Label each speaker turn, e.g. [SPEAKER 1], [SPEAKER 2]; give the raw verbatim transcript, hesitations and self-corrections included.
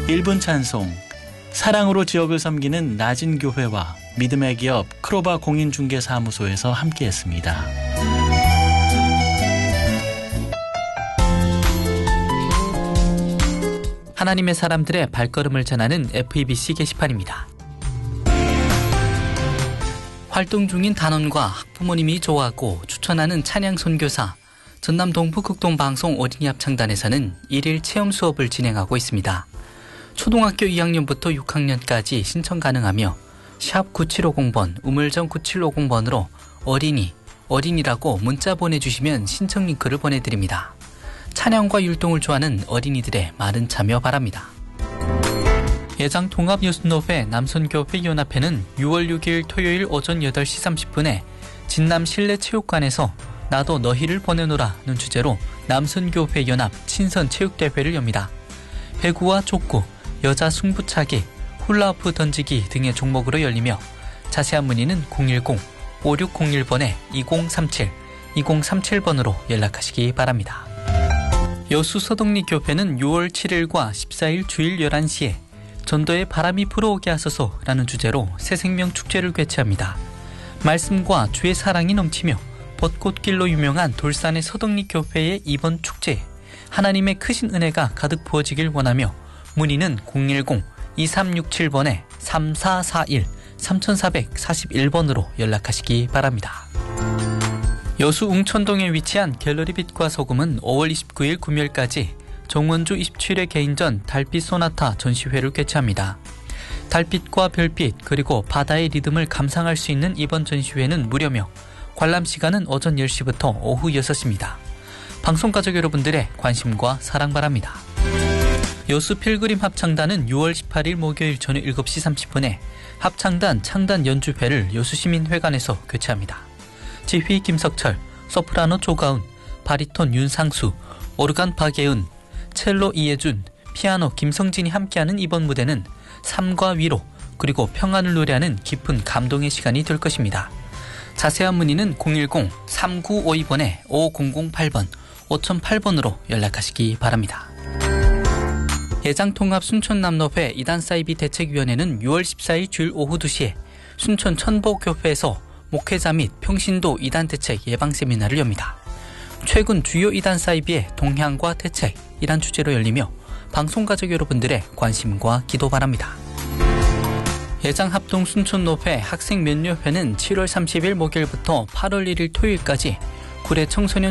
[SPEAKER 1] 일 분 찬송, 사랑으로 지역을 섬기는 낮은 교회와 믿음의 기업 크로바 공인중개사무소에서 함께했습니다.
[SPEAKER 2] 하나님의 사람들의 발걸음을 전하는 에프이비씨 게시판입니다. 활동 중인 단원과 학부모님이 좋아하고 추천하는 찬양 선교사 전남 동부극동방송 어린이 합창단에서는 일일 체험 수업을 진행하고 있습니다. 초등학교 이 학년부터 육 학년까지 신청 가능하며 샵 구칠오공 번, 우물정 구칠오공 번으로 어린이, 어린이라고 문자 보내주시면 신청 링크를 보내드립니다. 찬양과 율동을 좋아하는 어린이들의 많은 참여 바랍니다. 예장 통합예수노회 남선교회 연합회는 유월 육일 토요일 오전 여덟 시 삼십 분에 진남 실내체육관에서 나도 너희를 보내노라는 주제로 남선교회 연합 친선체육대회를 엽니다. 배구와 족구, 여자 승부차기, 훌라후프 던지기 등의 종목으로 열리며 자세한 문의는 공일공 오육공일 번에 이공삼칠, 이공삼칠 번으로 연락하시기 바랍니다. 여수 서동리교회는 유월 칠일과 십사일 주일 열한 시에 전도에 바람이 불어오게 하소서라는 주제로 새생명 축제를 개최합니다. 말씀과 주의 사랑이 넘치며 벚꽃길로 유명한 돌산의 서동리교회의 이번 축제에 하나님의 크신 은혜가 가득 부어지길 원하며 문의는 공일공 이삼육칠 번에 삼사사일, 삼사사일 번으로 연락하시기 바랍니다. 여수 웅천동에 위치한 갤러리 빛과 소금은 오월 이십구일 금요일까지 정원주 이십칠회 개인전 달빛 소나타 전시회를 개최합니다. 달빛과 별빛 그리고 바다의 리듬을 감상할 수 있는 이번 전시회는 무료며 관람 시간은 오전 열 시부터 오후 여섯 시입니다. 방송가족 여러분들의 관심과 사랑 바랍니다. 여수 필그림 합창단은 유월 십팔일 목요일 저녁 일곱 시 삼십 분에 합창단 창단 연주회를 여수시민회관에서 개최합니다. 지휘 김석철, 소프라노 조가운, 바리톤 윤상수, 오르간 박예은, 첼로 이예준, 피아노 김성진이 함께하는 이번 무대는 삶과 위로 그리고 평안을 노래하는 깊은 감동의 시간이 될 것입니다. 자세한 문의는 공일공 삼구오이 번에 오공공팔 번, 오공공팔 번으로 연락하시기 바랍니다. 예장통합 순천남로회 이단사이비 대책위원회는 유월 십사일 주일 오후 두 시에 순천 천보교회에서 목회자 및 평신도 이단 대책 예방 세미나를 엽니다. 최근 주요 이단 사이비의 동향과 대책이란 주제로 열리며 방송가족 여러분들의 관심과 기도 바랍니다. 예장합동 순천노회 학생면류회는 칠월 삼십일 목요일부터 팔월 일일 토요일까지 구례 청소년